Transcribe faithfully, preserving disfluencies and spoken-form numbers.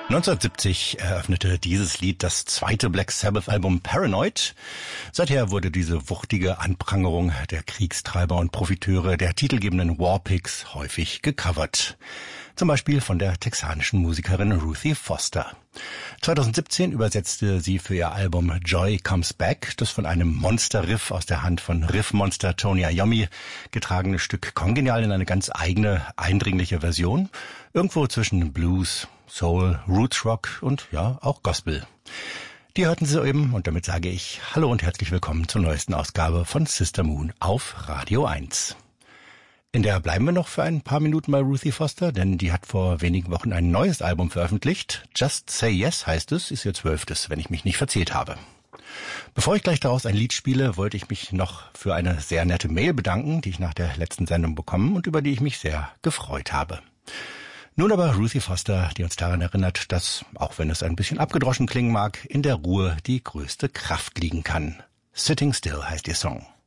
neunzehnhundertsiebzig eröffnete dieses Lied das zweite Black Sabbath-Album Paranoid. Seither wurde diese wuchtige Anprangerung der Kriegstreiber und Profiteure der titelgebenden Warpigs häufig gecovert. Zum Beispiel von der texanischen Musikerin Ruthie Foster. zweitausendsiebzehn übersetzte sie für ihr Album Joy Comes Back das von einem Monster-Riff aus der Hand von Riffmonster Tony Iommi getragene Stück kongenial in eine ganz eigene, eindringliche Version. Irgendwo zwischen Blues, Soul, Roots Rock und ja, auch Gospel. Die hörten Sie eben und damit sage ich Hallo und herzlich willkommen zur neuesten Ausgabe von Sister Moon auf Radio eins. In der bleiben wir noch für ein paar Minuten bei Ruthie Foster, denn die hat vor wenigen Wochen ein neues Album veröffentlicht. Just Say Yes heißt es, ist ihr zwölftes, wenn ich mich nicht verzählt habe. Bevor ich gleich daraus ein Lied spiele, wollte ich mich noch für eine sehr nette Mail bedanken, die ich nach der letzten Sendung bekommen und über die ich mich sehr gefreut habe. Nun aber Ruthie Foster, die uns daran erinnert, dass, auch wenn es ein bisschen abgedroschen klingen mag, in der Ruhe die größte Kraft liegen kann. Sitting Still heißt ihr Song.